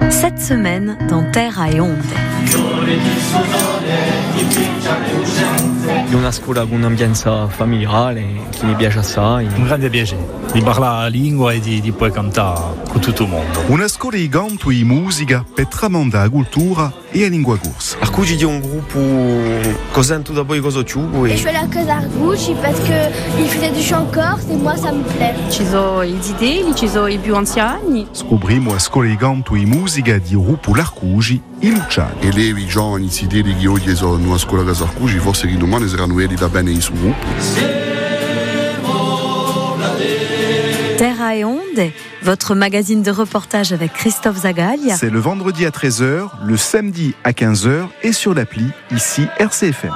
Cette semaine, dans Terra e Onde. È una scuola con un'ambienza familiare che mi piace assai. Un grande piacere di parlare la lingua e di poi cantare con tutto il mondo. Una scuola di canto e musica per tramandare la cultura e la lingua corsa. Arcugi di un gruppo cos'è tutto poi cosa ciubo et je fais la cause Arcugi parce que il faisait du chant corse et moi ça me plaît. Ci sono i zitelli, ci sono i più anziani. Scopriamo la scuola di canto e musica di gruppo l'Arcugi e Luciani. E levi giovani zitelli che oggi sono in una scuola casa Arcugi, forse che domani saranno eliti da bene in suo gruppo. Terra e Onde, votre magazine de reportage avec Christophe Zagaglia. C'est le vendredi à 13h, le samedi à 15h et sur l'appli, ici RCFM.